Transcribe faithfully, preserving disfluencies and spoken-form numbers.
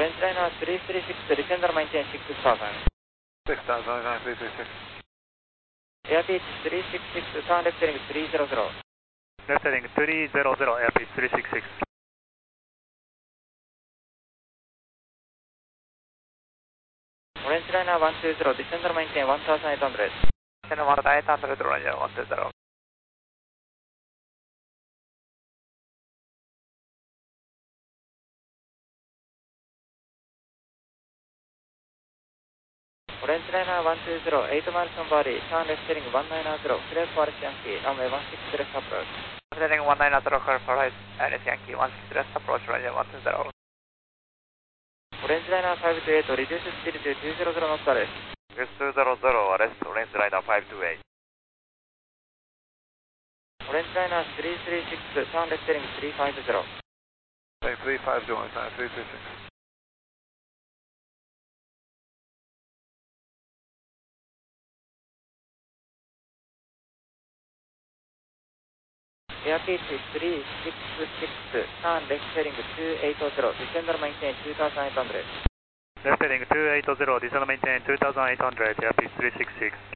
Orange Liner three three six, descend or maintain six thousand. six thousand, three three six. Airspeed three six six, turn left heading three zero zero. Left heading three zero zero, airspeed three six six. Orange Liner one two zero, descend or maintain one thousand eight hundred. Descend one thousand eight hundred, Roger, one two zero. Orange Liner one two zero, eight miles from Bali, turn left heading one nine zero, clear for Yankee, runway one six direct approach. Heading one nine zero, clear for Alice Yankee, one six direct approach, Roger, one two zero. Orange Liner five two eight, reduce speed to two hundred knots arrest. two zero zero, arrest Orange Liner five two eight. Orange Liner three three six, turn left heading three five zero. three five zero, three three six. Airspeed three six six, turn left heading two eight zero, descend or maintain two thousand eight hundred. Left heading two eight zero, descend maintain two thousand eight hundred, airspeed three six six.